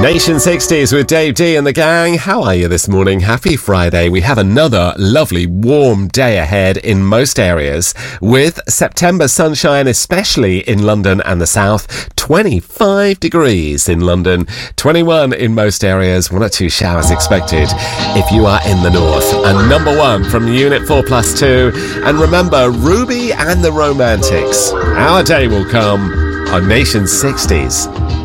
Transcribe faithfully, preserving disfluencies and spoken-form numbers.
Nation sixties with Dave D and the gang. How are you this morning? Happy Friday. We have another lovely warm day ahead in most areas, with September sunshine, especially in London and the south. twenty-five degrees in London, twenty-one in most areas, one or two showers expected if you are in the north. And number one from Unit four plus two. And remember, Ruby and the Romantics. Our day will come on Nation sixties.